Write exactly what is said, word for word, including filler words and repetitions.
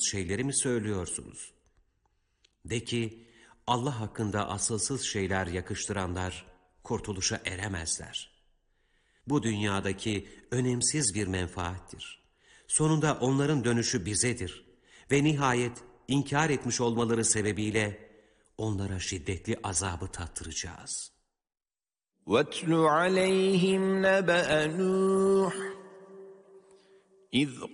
şeyleri mi söylüyorsunuz? De ki, Allah hakkında asılsız şeyler yakıştıranlar kurtuluşa eremezler. Bu dünyadaki önemsiz bir menfaattir. Sonunda onların dönüşü bizedir. Ve nihayet inkar etmiş olmaları sebebiyle onlara şiddetli azabı tattıracağız. وَاتْلُ عَلَيْهِمْ نَبَأَ نُوحٍ إِذْ